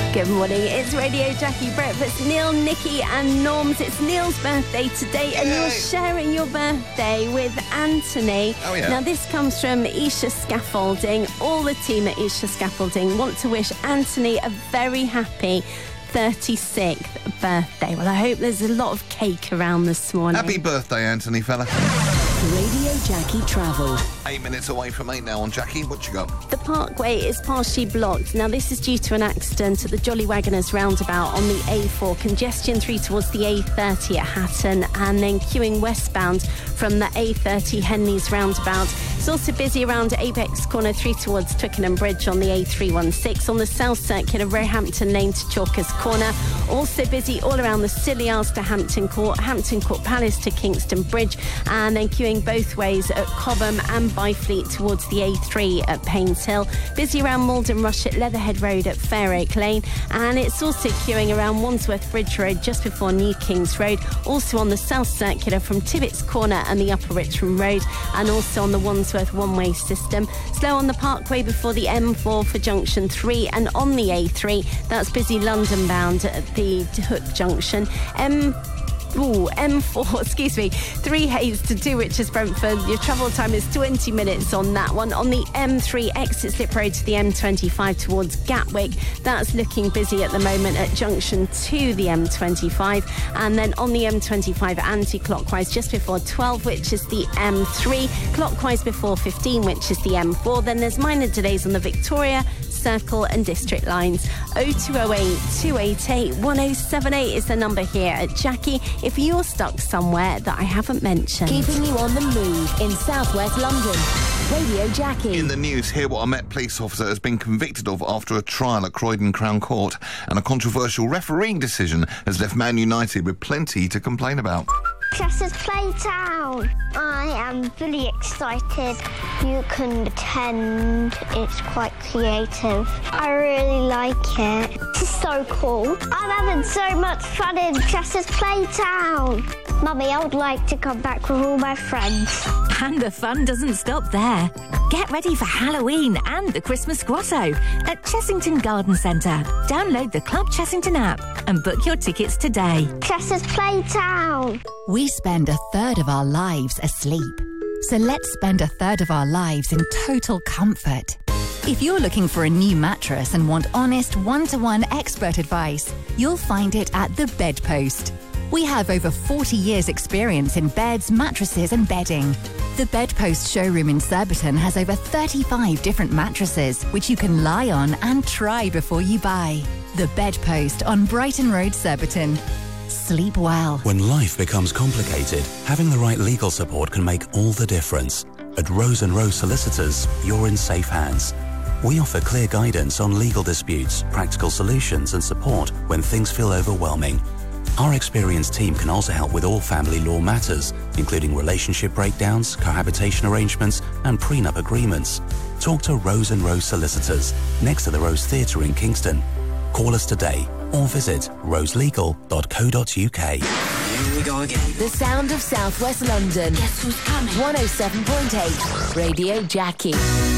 Good morning, it's Radio Jackie Breakfast. Neil, Nikki and Norms. It's Neil's birthday today and you're sharing your birthday with Anthony. Oh, yeah. Now, this comes from Isha Scaffolding. All the team at Isha Scaffolding want to wish Anthony a very happy 36th birthday. Well, I hope there's a lot of cake around this morning. Happy birthday, Anthony, fella. Radio Jackie Travel. 8 minutes away from 8 now on Jackie. What you got? The Parkway is partially blocked. Now, this is due to an accident at the Jolly Waggoners roundabout on the A4. Congestion through towards the A30 at Hatton and then queuing westbound from the A30 Henleys roundabout. It's also busy around Apex Corner through towards Twickenham Bridge on the A316. On the South Circular, Roehampton Lane to Chalkers Corner. Also busy all around the Scilly to Hampton Court Palace to Kingston Bridge, and then queuing both ways at Cobham and Byfleet towards the A3 at Paynes Hill. Busy around Malden Rush at Leatherhead Road at Fair Oak Lane, and it's also queuing around Wandsworth Bridge Road just before New Kings Road. Also on the South Circular from Tibbets Corner and the Upper Richmond Road, and also on the Wandsworth one-way system. Slow on the Parkway before the M4 for Junction 3, and on the A3 that's busy London bound at the Hook Junction. M4, 3 Hayes to 2 Richards Brentford. Your travel time is 20 minutes on that one. On the M3 exit slip road to the M25 towards Gatwick, that's looking busy at the moment at junction 2 the M25, and then on the M25 anti-clockwise just before 12, which is the M3, clockwise before 15, which is the M4. Then there's minor delays on the Victoria, Circle and District lines. 0208 288 1078 is the number here at Jackie if you're stuck somewhere that I haven't mentioned. Keeping you on the move in southwest London. Radio Jackie. In the news, hear what a Met police officer has been convicted of after a trial at Croydon Crown Court, and a controversial refereeing decision has left Man United with plenty to complain about. Chester's Playtown. I am really excited. You can pretend it's quite creative. I really like it. This is so cool. I'm having so much fun in Chester's Playtown. Mummy, I would like to come back with all my friends. And the fun doesn't stop there. Get ready for Halloween and the Christmas Grotto at Chessington Garden Centre. Download the Club Chessington app and book your tickets today. Chester's Playtown. We spend a third of our lives asleep. So let's spend a third of our lives in total comfort. If you're looking for a new mattress and want honest, one-to-one expert advice, you'll find it at The Bedpost. We have over 40 years' experience in beds, mattresses and bedding. The Bedpost showroom in Surbiton has over 35 different mattresses, which you can lie on and try before you buy. The Bedpost on Brighton Road, Surbiton. Sleep well. When life becomes complicated, having the right legal support can make all the difference. At Rose & Rose Solicitors, you're in safe hands. We offer clear guidance on legal disputes, practical solutions and support when things feel overwhelming. Our experienced team can also help with all family law matters, including relationship breakdowns, cohabitation arrangements and prenup agreements. Talk to Rose & Rose Solicitors, next to the Rose Theatre in Kingston. Call us today or visit roselegal.co.uk. Here we go again. The sound of southwest London. Guess who's coming? 107.8 Radio Jackie.